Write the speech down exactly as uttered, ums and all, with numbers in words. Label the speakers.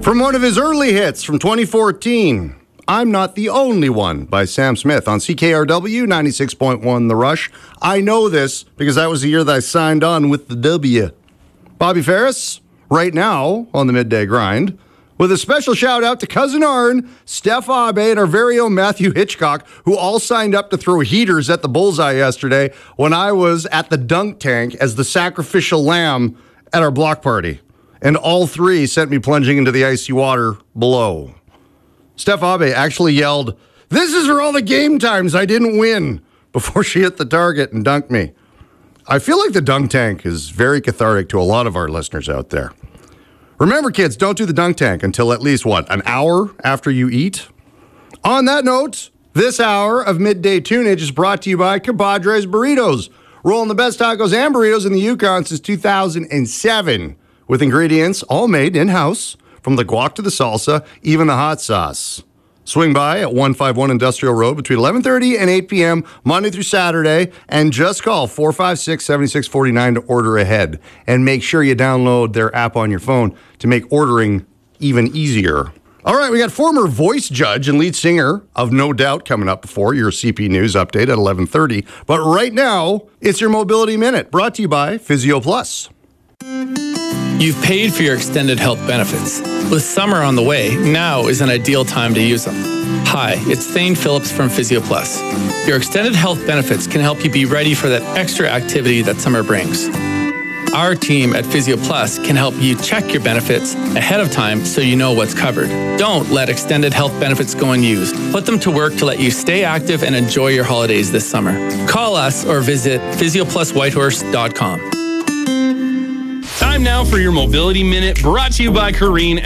Speaker 1: From one of his early hits from twenty fourteen, I'm Not the Only One by Sam Smith on C K R W ninety-six point one The Rush. I know this because that was the year that I signed on with the W. Bobby Ferris, right now on the Midday Grind, with a special shout out to Cousin Arn, Steph Abe, and our very own Matthew Hitchcock, who all signed up to throw heaters at the bullseye yesterday when I was at the dunk tank as the sacrificial lamb at our block party. And all three sent me plunging into the icy water below. Steph Abe actually yelled, "This is for all the game times I didn't win," before she hit the target and dunked me. I feel like the dunk tank is very cathartic to a lot of our listeners out there. Remember, kids, don't do the dunk tank until at least, what, an hour after you eat? On that note, this hour of Midday Tunage is brought to you by Compadres Burritos, rolling the best tacos and burritos in the Yukon since two thousand seven. With ingredients all made in-house, from the guac to the salsa, even the hot sauce. Swing by at one fifty-one Industrial Road between eleven thirty and eight p.m. Monday through Saturday, and just call four five six, seven six four nine to order ahead. And make sure you download their app on your phone to make ordering even easier. All right, we got former voice judge and lead singer of No Doubt coming up before your C P News update at eleven thirty. But right now, it's your Mobility Minute, brought to you by Physio Plus.
Speaker 2: You've paid for your extended health benefits. With summer on the way, now is an ideal time to use them. Hi, it's Thane Phillips from Physio Plus. Your extended health benefits can help you be ready for that extra activity that summer brings. Our team at Physio Plus can help you check your benefits ahead of time so you know what's covered. Don't let extended health benefits go unused. Put them to work to let you stay active and enjoy your holidays this summer. Call us or visit physio plus whitehorse dot com.
Speaker 3: Time now for your Mobility Minute, brought to you by Kareen